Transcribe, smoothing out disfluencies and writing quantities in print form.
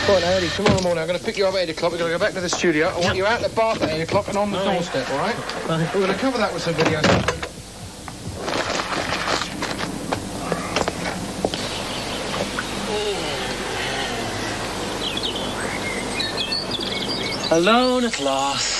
Right, now, Eddie, tomorrow morning I'm going to pick you up at 8 o'clock. We're going to go back to the studio. I want you out the bath at 8 o'clock and on the doorstep, all right? We're going to cover that with some videos. Alone at last.